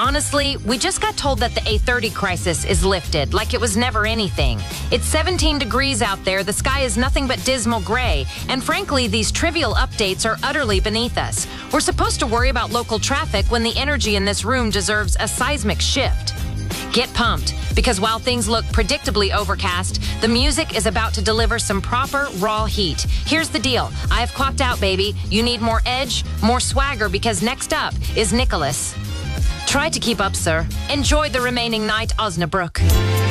Honestly, we just got told that the A30 crisis is lifted, like it was never anything. It's 17 degrees out there, the sky is nothing but dismal gray, and frankly, these trivial updates are utterly beneath us. We're supposed to worry about local traffic when the energy in this room deserves a seismic shift. Get pumped, because while things look predictably overcast, the music is about to deliver some proper, raw heat. Here's the deal. I have clocked out, baby. You need more edge, more swagger, because next up is Nicholas. Try to keep up, sir. Enjoy the remaining night, Osnabrück.